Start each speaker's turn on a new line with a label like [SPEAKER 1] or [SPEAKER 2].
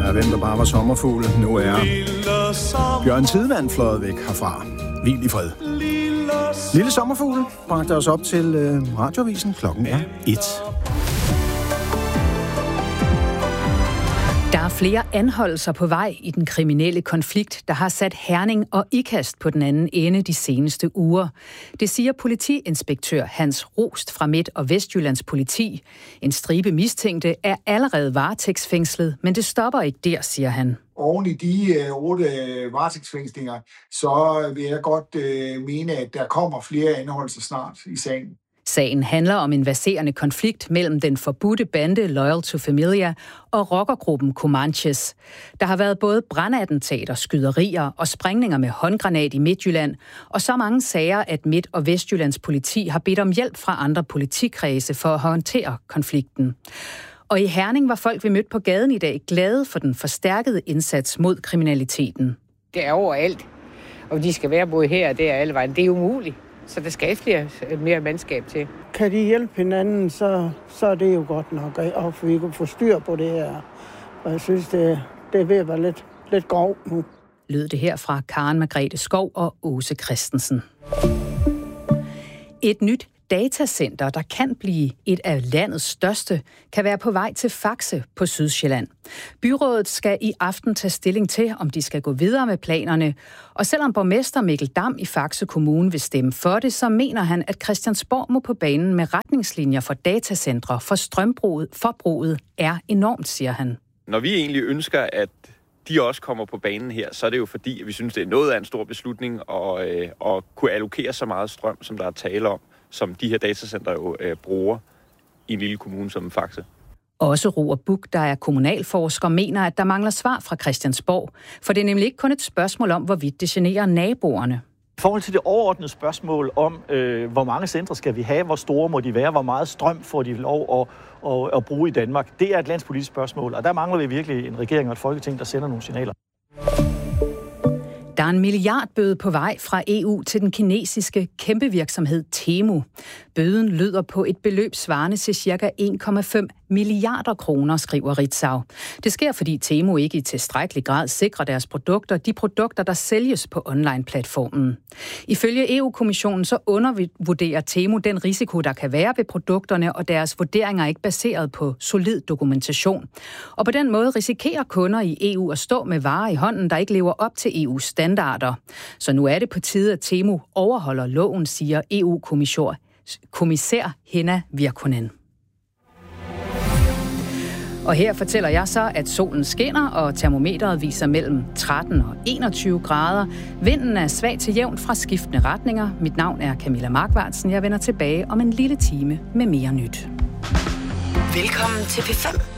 [SPEAKER 1] Ja, hvem der bare var sommerfugl, nu er Bjørn Tidemand fløjet væk herfra. Hvil i fred. Lille sommerfugl bragte os op til Radioavisen. Klokken er 1.
[SPEAKER 2] Der er flere anholdelser på vej i den kriminelle konflikt, der har sat Herning og Ikast på den anden ende de seneste uger. Det siger politiinspektør Hans Rost fra Midt- og Vestjyllands politi. En stribe mistænkte er allerede varetægtsfængslet, men det stopper ikke der, siger han.
[SPEAKER 3] Oven i de 8 varetægtsfængslinger, så vil jeg godt mene, at der kommer flere anholdelser snart i sagen.
[SPEAKER 2] Sagen handler om en verserende konflikt mellem den forbudte bande Loyal to Familia og rockergruppen Comanches. Der har været både brandattentater, skyderier og sprængninger med håndgranat i Midtjylland, og så mange sager, at Midt- og Vestjyllands politi har bedt om hjælp fra andre politikredse for at håndtere konflikten. Og i Herning var folk, vi mødte på gaden i dag, glade for den forstærkede indsats mod kriminaliteten.
[SPEAKER 4] Det er overalt, og de skal være både her og der alle vejen. Det er umuligt. Så der skal mere mandskab til.
[SPEAKER 5] Kan de hjælpe hinanden, så er det jo godt nok, og vi kan få styr på det her. Og jeg synes, det er ved at være lidt grov nu.
[SPEAKER 2] Lød det her fra Karen Margrethe Skov og Åse Christensen. Et nyt datacenter, der kan blive et af landets største, kan være på vej til Faxe på Sydsjælland. Byrådet skal i aften tage stilling til, om de skal gå videre med planerne. Og selvom borgmester Mikkel Dam i Faxe Kommune vil stemme for det, så mener han, at Christiansborg må på banen med retningslinjer for datacentre, for strømforbruget er enormt, siger han.
[SPEAKER 6] Når vi egentlig ønsker, at de også kommer på banen her, så er det jo fordi, at vi synes, det er noget af en stor beslutning at kunne allokere så meget strøm, som der er tale om, som de her datacenter jo bruger i en lille kommune som Faxe.
[SPEAKER 2] Også Roar Buch, der er kommunalforsker, mener, at der mangler svar fra Christiansborg. For det er nemlig ikke kun et spørgsmål om, hvorvidt det generer naboerne.
[SPEAKER 7] I forhold til det overordnede spørgsmål om, hvor mange centre skal vi have, hvor store må de være, hvor meget strøm får de lov at bruge i Danmark, det er et landspolitisk spørgsmål, og der mangler vi virkelig en regering og et folketing, der sender nogle signaler.
[SPEAKER 2] Der er en milliardbøde på vej fra EU til den kinesiske kæmpevirksomhed Temu. Bøden lyder på et beløb svarende til ca. 1,5 milliarder kroner, skriver Ritzau. Det sker, fordi Temu ikke i tilstrækkelig grad sikrer deres produkter, de produkter, der sælges på online-platformen. Ifølge EU-kommissionen så undervurderer Temu den risiko, der kan være ved produkterne, og deres vurderinger er ikke baseret på solid dokumentation. Og på den måde risikerer kunder i EU at stå med varer i hånden, der ikke lever op til EU's standarder. Så nu er det på tide, at Temu overholder loven, siger EU-kommissær Henna Virkkunen. Og her fortæller jeg så, at solen skinner, og termometeret viser mellem 13 og 21 grader. Vinden er svag til jævn fra skiftende retninger. Mit navn er Camilla Markvartsen. Jeg vender tilbage om en lille time med mere nyt.
[SPEAKER 8] Velkommen til P5.